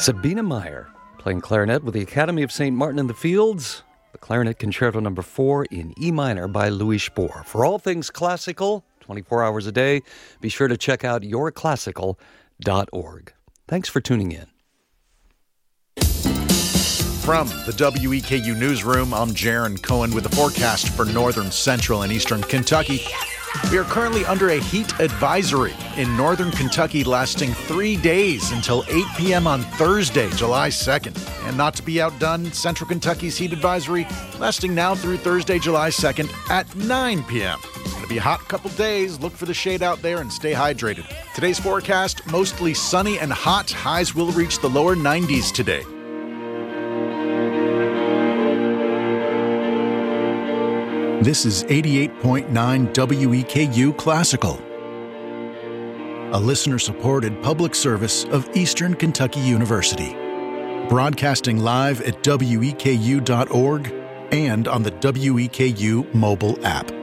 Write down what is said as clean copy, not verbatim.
Sabina Meyer, playing clarinet with the Academy of St. Martin in the Fields, the Clarinet Concerto No. 4 in E minor by Louis Spohr. For all things classical, 24 hours a day, be sure to check out yourclassical.org. Thanks for tuning in. From the WEKU Newsroom, I'm Jaron Cohen with the forecast for northern, central, and eastern Kentucky. We are currently under a heat advisory in northern Kentucky lasting 3 days until 8 p.m. on Thursday, July 2nd. And not to be outdone, central Kentucky's heat advisory lasting now through Thursday, July 2nd at 9 p.m. It's going to be a hot couple days. Look for the shade out there and stay hydrated. Today's forecast, mostly sunny and hot. Highs will reach the lower 90s today. This is 88.9 WEKU Classical, a listener-supported public service of Eastern Kentucky University, broadcasting live at WEKU.org and on the WEKU mobile app.